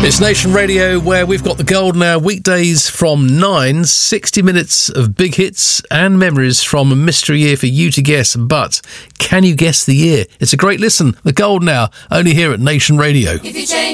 It's Nation Radio, where we've got the golden hour weekdays from 9, 60 minutes of big hits and memories from a mystery year for you to guess. But can you guess the year? It's a great listen. The golden hour, only here at Nation Radio. If you change